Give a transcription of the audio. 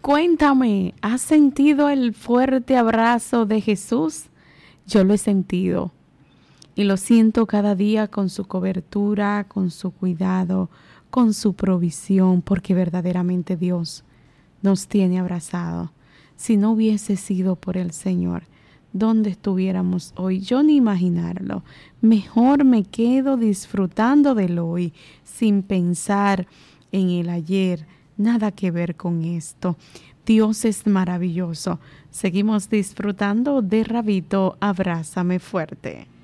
Cuéntame, ¿has sentido el fuerte abrazo de Jesús? Yo lo he sentido y lo siento cada día con su cobertura, con su cuidado, con su provisión, porque verdaderamente Dios nos tiene abrazado. Si no hubiese sido por el Señor, ¿dónde estuviéramos hoy? Yo ni imaginarlo. Mejor me quedo disfrutando del hoy, sin pensar en el ayer. Nada que ver con esto. Dios es maravilloso. Seguimos disfrutando de Rabito, abrázame fuerte.